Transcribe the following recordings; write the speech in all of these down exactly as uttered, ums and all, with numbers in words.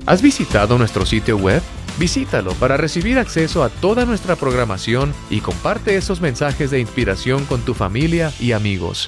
¿Has visitado nuestro sitio web? Visítalo para recibir acceso a toda nuestra programación y comparte esos mensajes de inspiración con tu familia y amigos.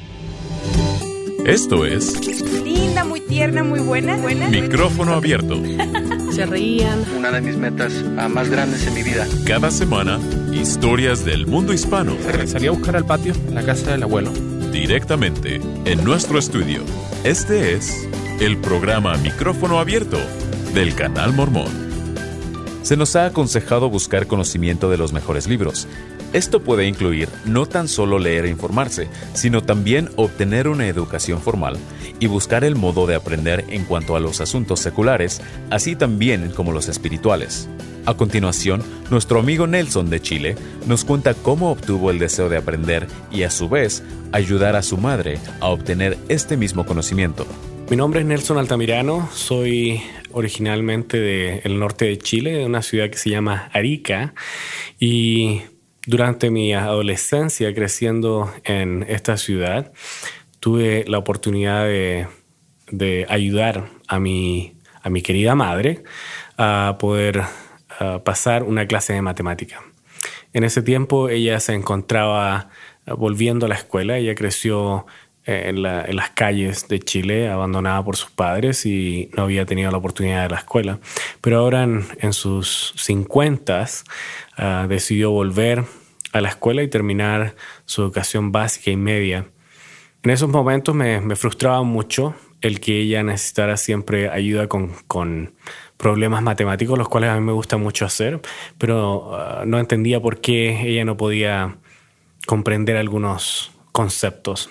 Esto es... Linda, muy tierna, muy buena. buena. Micrófono abierto. Se reían. Una de mis metas uh, más grandes en mi vida. Cada semana, historias del mundo hispano. Regresaría a buscar al patio en la casa del abuelo. Directamente en nuestro estudio. Este es el programa Micrófono Abierto del Canal Mormón. Se nos ha aconsejado buscar conocimiento de los mejores libros. Esto puede incluir no tan solo leer e informarse, sino también obtener una educación formal y buscar el modo de aprender en cuanto a los asuntos seculares, así también como los espirituales. A continuación, nuestro amigo Nelson de Chile nos cuenta cómo obtuvo el deseo de aprender y a su vez ayudar a su madre a obtener este mismo conocimiento. Mi nombre es Nelson Altamirano, soy originalmente del norte de Chile, de una ciudad que se llama Arica, y durante mi adolescencia creciendo en esta ciudad tuve la oportunidad de, de ayudar a mi, a mi querida madre a poder a pasar una clase de matemática. En ese tiempo ella se encontraba volviendo a la escuela, ella creció En, la, en las calles de Chile, abandonada por sus padres y no había tenido la oportunidad de la escuela. Pero ahora en, en sus cincuentas uh, decidió volver a la escuela y terminar su educación básica y media. En esos momentos me, me frustraba mucho el que ella necesitara siempre ayuda con, con problemas matemáticos, los cuales a mí me gusta mucho hacer, pero uh, no entendía por qué ella no podía comprender algunos conceptos.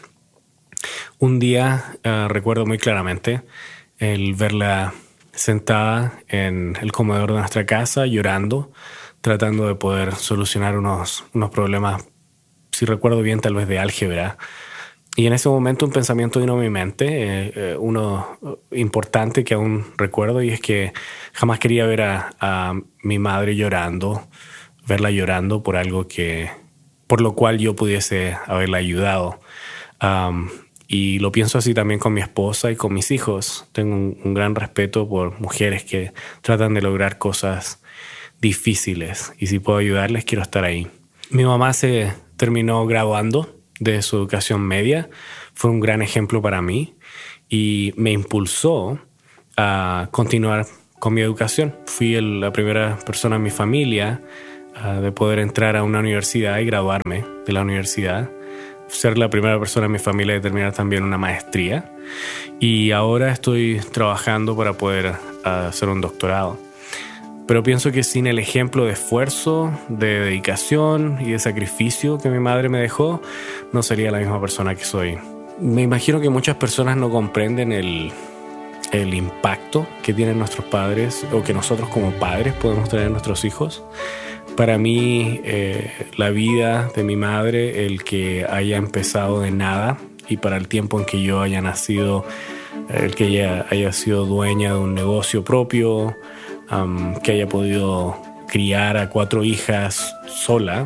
Un día, uh, recuerdo muy claramente, el verla sentada en el comedor de nuestra casa, llorando, tratando de poder solucionar unos, unos problemas, si recuerdo bien, tal vez de álgebra. Y en ese momento un pensamiento vino a mi mente, eh, eh, uno importante que aún recuerdo, y es que jamás quería ver a, a mi madre llorando, verla llorando por algo que, por lo cual yo pudiese haberla ayudado. Um, Y lo pienso así también con mi esposa y con mis hijos. Tengo un, un gran respeto por mujeres que tratan de lograr cosas difíciles. Y si puedo ayudarles, quiero estar ahí. Mi mamá se terminó graduando de su educación media. Fue un gran ejemplo para mí y me impulsó a continuar con mi educación. Fui el, la primera persona en mi familia uh, de poder entrar a una universidad y graduarme de la universidad. Ser la primera persona en mi familia de terminar también una maestría, y ahora estoy trabajando para poder uh, hacer un doctorado. Pero pienso que sin el ejemplo de esfuerzo, de dedicación y de sacrificio que mi madre me dejó, no sería la misma persona que soy. Me imagino que muchas personas no comprenden el, el impacto que tienen nuestros padres o que nosotros como padres podemos tener en nuestros hijos. Para mí, eh, la vida de mi madre, el que haya empezado de nada y para el tiempo en que yo haya nacido, el que ella haya sido dueña de un negocio propio, um, que haya podido criar a cuatro hijas sola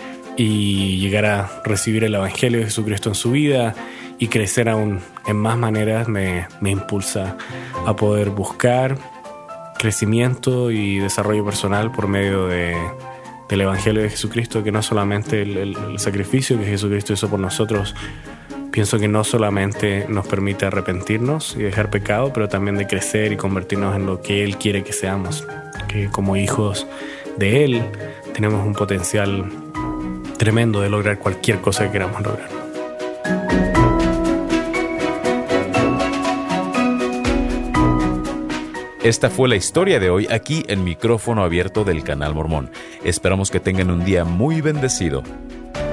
y llegar a recibir el Evangelio de Jesucristo en su vida y crecer aún en más maneras, me, me impulsa a poder buscar crecimiento y desarrollo personal por medio de del Evangelio de Jesucristo, que no solamente el, el, el sacrificio que Jesucristo hizo por nosotros, pienso que no solamente nos permite arrepentirnos y dejar pecado, pero también de crecer y convertirnos en lo que Él quiere que seamos, que como hijos de Él tenemos un potencial tremendo de lograr cualquier cosa que queramos lograr. Esta fue la historia de hoy aquí en Micrófono Abierto del Canal Mormón. Esperamos que tengan un día muy bendecido.